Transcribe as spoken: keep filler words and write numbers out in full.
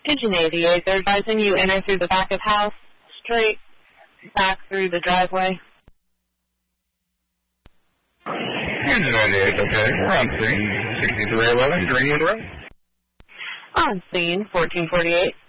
Pigeon eighty-eight, they're advising you enter through the back of house, straight back through the driveway. Pigeon eighty-eight, okay. We're on scene. sixty-three eleven Greenwood Road. On scene, fourteen forty-eight.